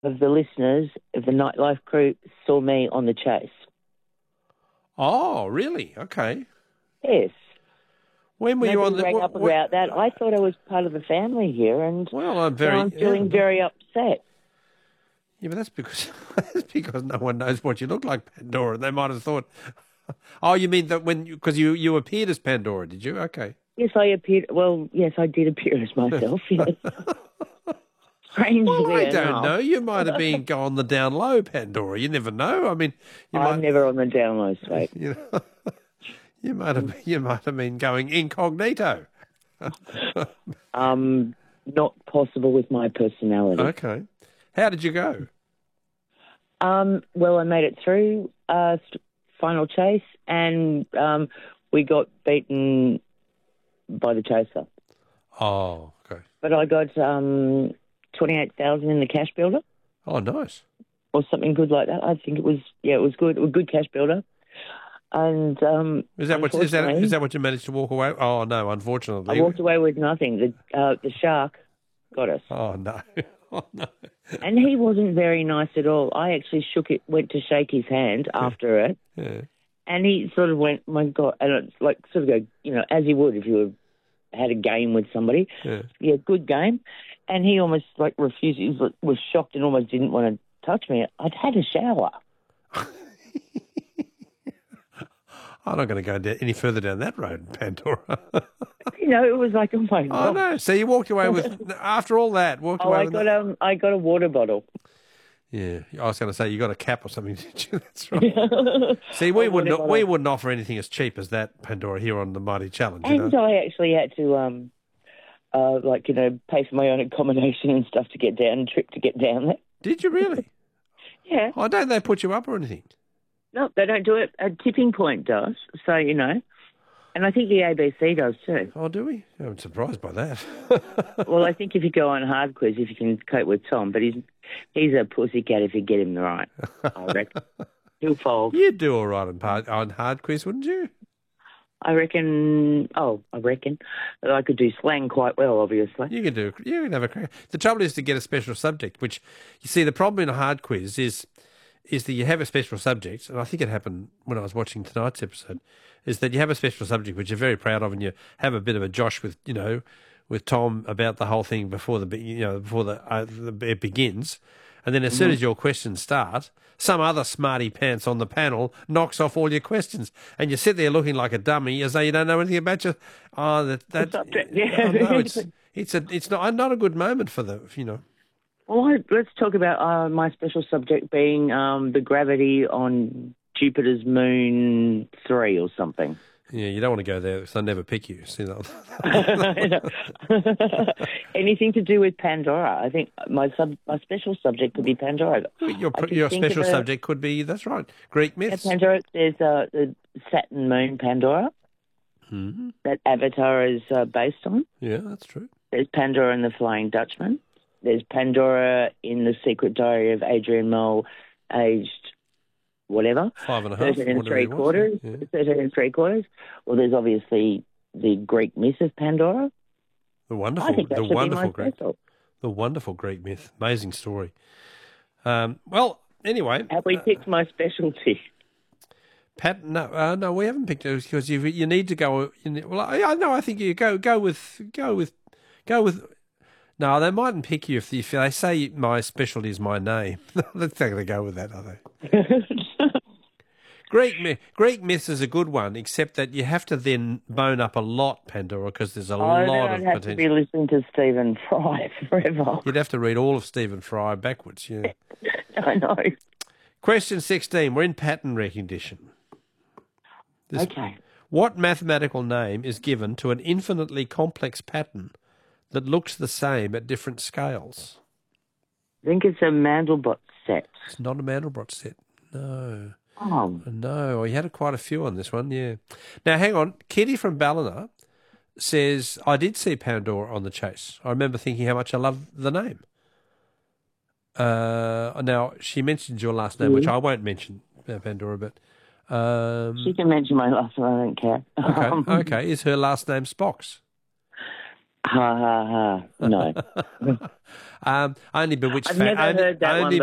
of the listeners of the Nightlife crew saw me on The Chase. Oh, really? Okay. Yes. When were you on the... rang up about that. I thought I was part of the family here, and well, I'm feeling very upset. Yeah, but that's because no one knows what you look like, Pandora. They might have thought... Oh, you mean that because you appeared as Pandora, did you? Okay. Yes, I appeared. Well, yes, I did appear as myself. Yes. Strangely I don't enough. know. You might have been on the down low, Pandora. You never know. I mean, I'm never on the down low, Slate. You might have been going incognito. Not possible with my personality. Okay. How did you go? Well, I made it through final chase, and we got beaten by the chaser. Oh, okay. But I got 28,000 in the cash builder. Oh, nice. Or something good like that. I think it was. Yeah, it was good. It was a good cash builder. And is that what you managed to walk away? Oh no, unfortunately, I walked away with nothing. The shark got us. Oh no. Oh, no. And he wasn't very nice at all. I actually went to shake his hand after it. Yeah. And he sort of went, my God, and it's like sort of go, as you would if you had a game with somebody. Yeah, good game. And he almost like refused. He was shocked and almost didn't want to touch me. I'd had a shower. I'm not going to go any further down that road, Pandora. It was like, oh my God. Oh no! So you walked away with after all that. I got a water bottle. Yeah, I was going to say you got a cap or something, did you? That's right. See, we wouldn't offer anything as cheap as that, Pandora, here on the Mighty Challenge. And I actually had to pay for my own accommodation and stuff to get down, trip to get down there. Did you really? Yeah. Oh, don't they put you up or anything? No, they don't do it. A tipping point does, so and I think the ABC does too. Oh, do we? I'm surprised by that. Well, I think if you go on Hard Quiz, if you can cope with Tom, but he's a pussycat if you get him right, I reckon. He'll fold. You'd do all right on Hard Quiz, wouldn't you? I reckon that I could do slang quite well, obviously. You can have a crack. The trouble is to get a special subject, which, you see, the problem in a Hard Quiz is that you have a special subject, and I think it happened when I was watching tonight's episode, is that you have a special subject which you're very proud of, and you have a bit of a josh with Tom about the whole thing before it begins, and then as soon as your questions start, some other smarty pants on the panel knocks off all your questions, and you sit there looking like a dummy as though you don't know anything about your subject. Yeah. Oh, no, it's not a good moment for Well, let's talk about my special subject being the gravity on Jupiter's moon 3 or something. Yeah, you don't want to go there because they'll never pick you. See that? Anything to do with Pandora. I think my special subject could be Pandora. Your special subject could be, that's right, Greek myths. Pandora, there's the Saturn moon Pandora that Avatar is based on. Yeah, that's true. There's Pandora and the Flying Dutchman. There's Pandora in The Secret Diary of Adrian Mole, aged whatever. 5.5. 13 3/4. Yeah. 13 3/4. Well, there's obviously the Greek myth of Pandora. The wonderful Greek myth. Amazing story. Well, anyway. Have we picked my specialty? Pat, no, we haven't picked it because you need to go. I think you go with. No, they mightn't pick you if they say my specialty is my name. They're not going to go with that, are they? Greek myths is a good one, except that you have to then bone up a lot, Pandora, because there's a lot of potential. I'd have to be listening to Stephen Fry forever. You'd have to read all of Stephen Fry backwards, yeah. I know. Question 16. We're in pattern recognition. Okay. What mathematical name is given to an infinitely complex pattern that looks the same at different scales? I think it's a Mandelbrot set. It's not a Mandelbrot set, no. Oh. No, you had quite a few on this one, yeah. Now, hang on. Kitty from Ballina says, I did see Pandora on The Chase. I remember thinking how much I love the name. Now, she mentions your last name, which I won't mention, Pandora, but... she can mention my last name, I don't care. Okay. Is her last name Spox? Ha ha ha. No. Only Bewitched I've never heard that one,